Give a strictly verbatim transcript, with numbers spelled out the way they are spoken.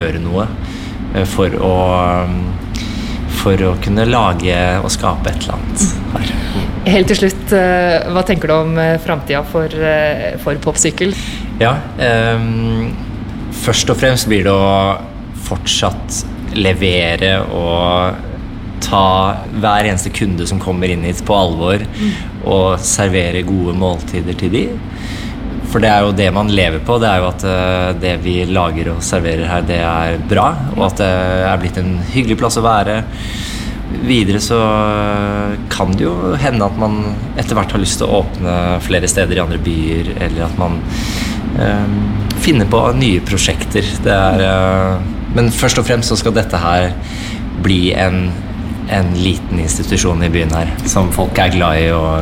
gjøre noe for å, for å kunne lage og skape et eller annet her. Helt til slutt, hva tenker du om fremtiden for, for Popsykkel? Ja, um, først og fremst blir det å fortsatt levere og ta hver eneste kunde som kommer inn hit på alvor og servere gode måltider til de. For det er jo det man lever på, det er jo at det vi lager og serverer her, det er bra, og at det er blitt en hyggelig plass å være. Videre så kan det jo hende at man etter hvert har lyst til å åpne flere steder i andre byer, eller at man eh, finner på nye prosjekter. Det er, eh, men først og fremst så skal dette her bli en, en liten institusjon i byen her, som folk er glad i og